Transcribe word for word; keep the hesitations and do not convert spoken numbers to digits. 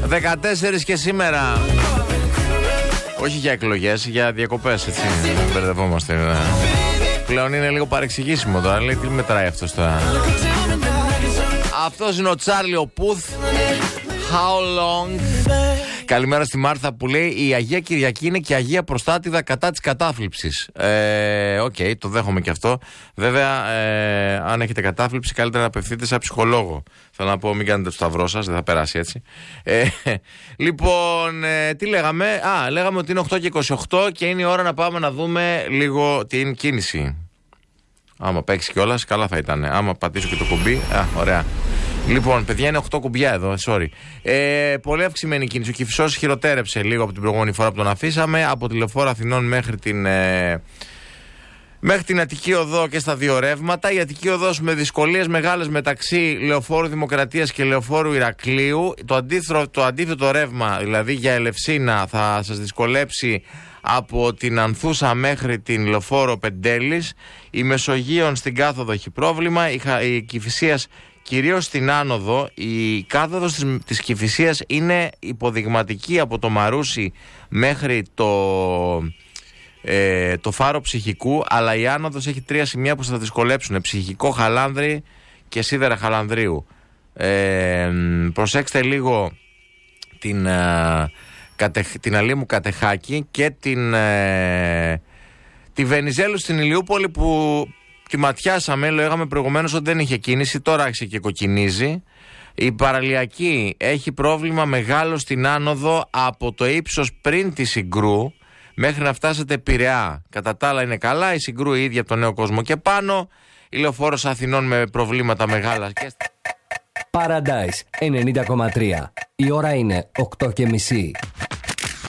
δεκατέσσερις και σήμερα. Όχι για εκλογές, για διακοπές, έτσι. Δεν μπερδευόμαστε. Πλέον είναι λίγο παρεξηγήσιμο τώρα. Λέει τι μετράει αυτός τώρα. Αυτός είναι ο Τσάρλι ο Πουθ. How long. Καλημέρα στη Μάρθα που λέει η Αγία Κυριακή είναι και Αγία Προστάτηδα κατά της κατάθλιψης. Ε, Οκ, okay, το δέχομαι και αυτό. Βέβαια, ε, αν έχετε κατάθλιψη, καλύτερα να απευθύνετε σε ψυχολόγο. Θέλω να πω, μην κάνετε το σταυρό σας, δεν θα περάσει έτσι. Ε, λοιπόν, ε, τι λέγαμε. Α, λέγαμε ότι είναι οκτώ και είκοσι οκτώ και είναι η ώρα να πάμε να δούμε λίγο την κίνηση. Άμα παίξει κιόλας, καλά θα ήταν. Άμα πατήσω και το κουμπί, α, ωραία. Λοιπόν, παιδιά, είναι οκτώ κουμπιά εδώ, sorry. Ε, πολύ αυξημένη κίνηση. Ο Κηφισός χειροτέρεψε λίγο από την προηγούμενη φορά που τον αφήσαμε. Από τη Λεωφόρο Αθηνών μέχρι την, ε, μέχρι την Αττική Οδό και στα δύο ρεύματα. Η Αττική Οδός με δυσκολίες μεγάλες μεταξύ Λεωφόρου Δημοκρατίας και Λεωφόρου Ηρακλείου. Το αντίθετο, το αντίθετο ρεύμα, δηλαδή για Ελευσίνα, θα σας δυσκολέψει από την Ανθούσα μέχρι την Λεωφόρο Πεντέλης. Η Μεσογείων στην κάθοδο έχει πρόβλημα. Η, η Κηφισίας κυρίως στην άνοδο. Η κάθοδος της, της Κηφισίας είναι υποδειγματική από το Μαρούσι μέχρι το, ε, το Φάρο Ψυχικού, αλλά η άνοδος έχει τρία σημεία που θα δυσκολέψουν. Ψυχικό, Χαλάνδρη και Σίδερα Χαλανδρίου. Ε, προσέξτε λίγο την, ε, κατεχ, την Αλήμου Κατεχάκη και την, ε, τη Βενιζέλου στην Ηλιούπολη που τη ματιάσαμε, λέγαμε προηγουμένως ότι δεν είχε κίνηση, τώρα άρχισε και κοκκινίζει. Η Παραλιακή έχει πρόβλημα μεγάλο στην άνοδο από το ύψος πριν τη Συγκρού μέχρι να φτάσετε Πειραιά. Κατά τα άλλα είναι καλά, η Συγκρού η ίδια από τον Νέο Κόσμο και πάνω, η Λεωφόρος Αθηνών με προβλήματα μεγάλα. Paradise ενενήντα κόμμα τρία. Η ώρα είναι οκτώ και μισή.